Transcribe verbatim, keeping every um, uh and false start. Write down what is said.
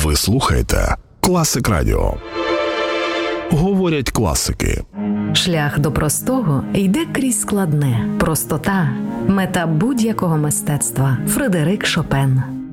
Ви слухаєте Класик Радіо. Говорять класики. Шлях до простого йде крізь складне. Простота – мета будь-якого мистецтва. Фредерик Шопен.